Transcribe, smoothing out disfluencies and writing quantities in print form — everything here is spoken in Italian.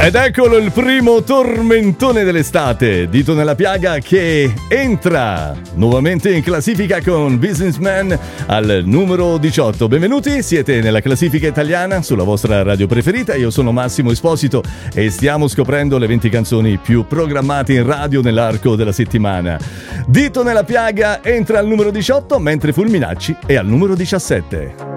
Ed eccolo il primo tormentone dell'estate, Dito nella piaga, che entra nuovamente in classifica con Businessman al numero 18. Benvenuti, siete nella classifica italiana sulla vostra radio preferita. Io sono Massimo Esposito e stiamo scoprendo le 20 canzoni più programmate in radio nell'arco della settimana. Dito nella piaga entra al numero 18, mentre Fulminacci è al numero 17.